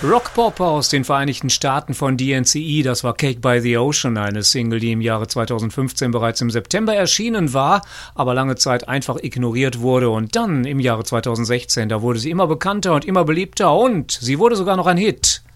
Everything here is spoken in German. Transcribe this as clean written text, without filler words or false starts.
Rockpop aus den Vereinigten Staaten von DNCE, das war Cake by the Ocean, eine Single, die im Jahre 2015 bereits im September erschienen war, aber lange Zeit einfach ignoriert wurde. Und dann im Jahre 2016, da wurde sie immer bekannter und immer beliebter und sie wurde sogar noch ein Hit.